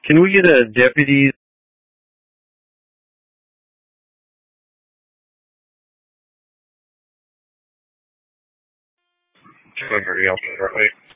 Can we get a deputy? Delivery, I'll be right.